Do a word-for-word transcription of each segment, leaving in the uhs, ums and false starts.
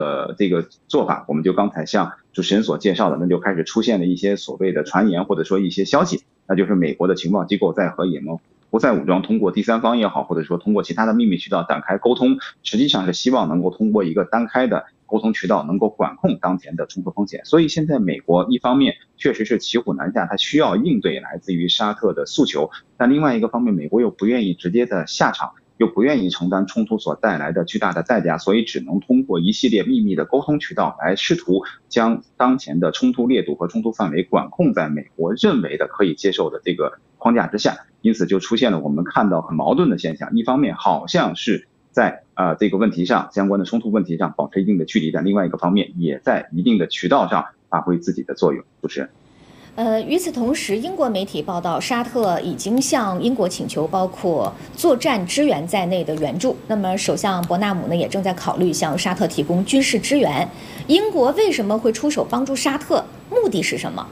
呃这个做法，我们就刚才像主持人所介绍的，那就开始出现了一些所谓的传言或者说一些消息，那就是美国的情报机构在和也门胡塞武装通过第三方也好，或者说通过其他的秘密渠道展开沟通，实际上是希望能够通过一个单开的沟通渠道能够管控当前的冲突风险。所以现在美国一方面确实是骑虎难下，它需要应对来自于沙特的诉求，但另外一个方面美国又不愿意直接的下场，又不愿意承担冲突所带来的巨大的代价，所以只能通过一系列秘密的沟通渠道来试图将当前的冲突烈度和冲突范围管控在美国认为的可以接受的这个框架之下。因此就出现了我们看到很矛盾的现象，一方面好像是在呃这个问题上相关的冲突问题上保持一定的距离，但另外一个方面也在一定的渠道上发挥自己的作用。主持人。 呃，与此同时，英国媒体报道，沙特已经向英国请求包括作战支援在内的援助。那么，首相伯纳姆呢，也正在考虑向沙特提供军事支援。英国为什么会出手帮助沙特？目的是什么？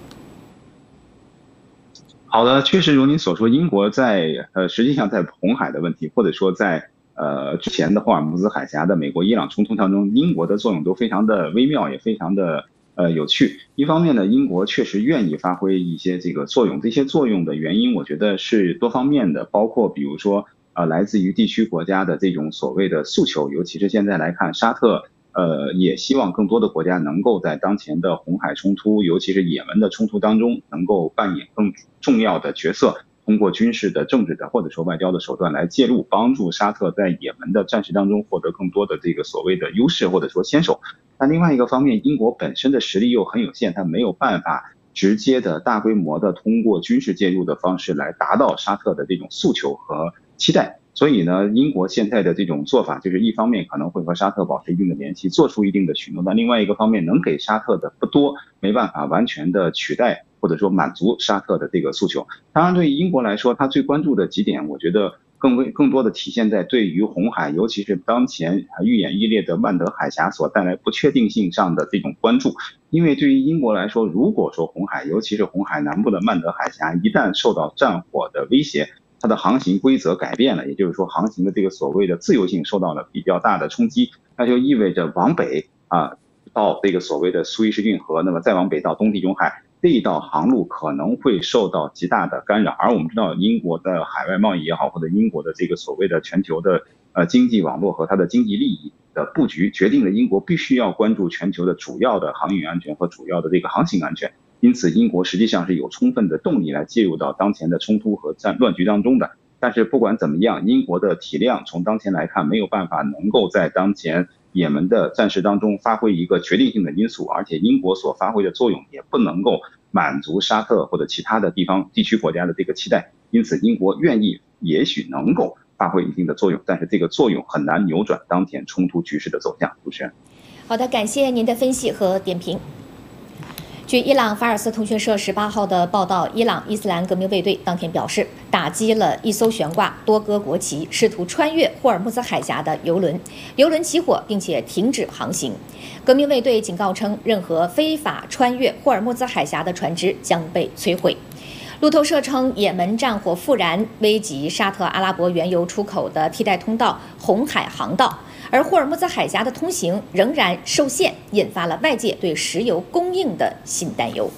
好的，确实如您所说，英国在呃实际上在红海的问题，或者说在呃之前的霍尔木兹海峡的美国伊朗冲突当中，英国的作用都非常的微妙，也非常的呃有趣。一方面呢，英国确实愿意发挥一些这个作用，这些作用的原因我觉得是多方面的，包括比如说呃来自于地区国家的这种所谓的诉求，尤其是现在来看，沙特呃，也希望更多的国家能够在当前的红海冲突，尤其是也门的冲突当中，能够扮演更重要的角色，通过军事的、政治的或者说外交的手段来介入，帮助沙特在也门的战事当中获得更多的这个所谓的优势或者说先手。但另外一个方面，英国本身的实力又很有限，它没有办法直接的大规模的通过军事介入的方式来达到沙特的这种诉求和期待。所以呢，英国现在的这种做法，就是一方面可能会和沙特保持一定的联系，做出一定的许诺，但另外一个方面能给沙特的不多，没办法完全的取代或者说满足沙特的这个诉求。当然，对于英国来说，他最关注的几点，我觉得更为更多的体现在对于红海，尤其是当前愈演愈烈的曼德海峡所带来不确定性上的这种关注。因为对于英国来说，如果说红海，尤其是红海南部的曼德海峡一旦受到战火的威胁，它的航行规则改变了，也就是说航行的这个所谓的自由性受到了比较大的冲击，那就意味着往北啊到这个所谓的苏伊士运河，那么再往北到东地中海这一道航路可能会受到极大的干扰。而我们知道英国的海外贸易也好，或者英国的这个所谓的全球的呃经济网络和它的经济利益的布局，决定了英国必须要关注全球的主要的航运安全和主要的这个航行安全。因此英国实际上是有充分的动力来介入到当前的冲突和战乱局当中的。但是不管怎么样，英国的体量从当前来看没有办法能够在当前也门的战事当中发挥一个决定性的因素，而且英国所发挥的作用也不能够满足沙特或者其他的地方地区国家的这个期待。因此英国愿意也许能够发挥一定的作用，但是这个作用很难扭转当前冲突局势的走向。主持人。 好的，感谢您的分析和点评。据伊朗法尔斯通讯社十八号的报道，伊朗伊斯兰革命卫队当天表示，打击了一艘悬挂多哥国旗、试图穿越霍尔木兹海峡的油轮，油轮起火并且停止航行。革命卫队警告称，任何非法穿越霍尔木兹海峡的船只将被摧毁。路透社称，也门战火复燃，危及沙特阿拉伯原油出口的替代通道红海航道。而霍尔木兹海峡的通行仍然受限，引发了外界对石油供应的新担忧。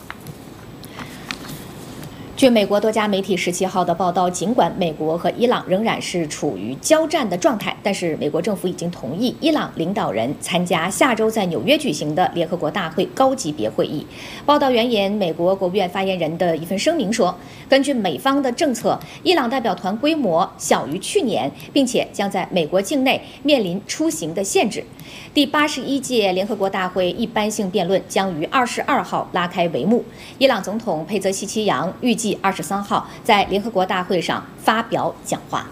据美国多家媒体十七号的报道，尽管美国和伊朗仍然是处于交战的状态，但是美国政府已经同意伊朗领导人参加下周在纽约举行的联合国大会高级别会议。报道援引美国国务院发言人的一份声明说，根据美方的政策，伊朗代表团规模小于去年，并且将在美国境内面临出行的限制。第八十一届联合国大会一般性辩论将于二十二号拉开帷幕。伊朗总统佩泽西奇扬预计二十三号在联合国大会上发表讲话。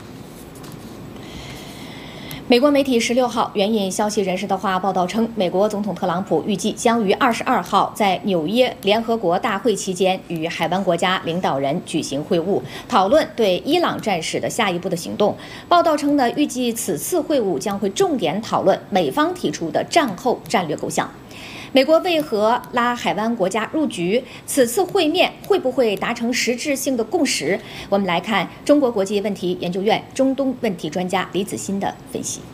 美国媒体十六号援引消息人士的话报道称，美国总统特朗普预计将于二十二号在纽约联合国大会期间与海湾国家领导人举行会晤，讨论对伊朗战事的下一步的行动。报道称呢，预计此次会晤将会重点讨论美方提出的战后战略构想。美国为何拉海湾国家入局？此次会面会不会达成实质性的共识？我们来看中国国际问题研究院中东问题专家李子欣的分析。